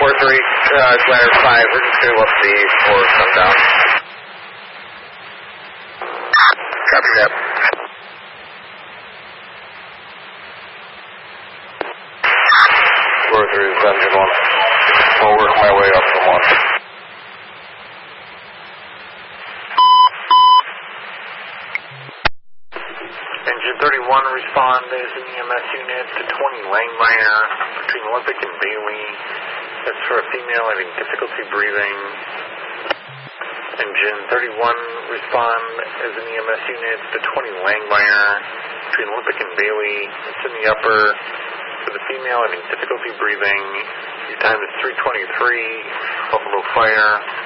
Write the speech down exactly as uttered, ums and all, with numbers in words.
four three, uh, Glider five, we're just going to let the four come down. Copy that. four three is engine one. I'll work my way up from one. Engine thirty-one, respond as an E M S unit to twenty Langmeyer between Olympic and Bailey. That's for a female having difficulty breathing. Engine thirty-one, respond as an E M S unit to twenty Langmeyer between Olympic and Bailey. It's in the upper for the female having difficulty breathing. Your time is three twenty-three, Buffalo Fire.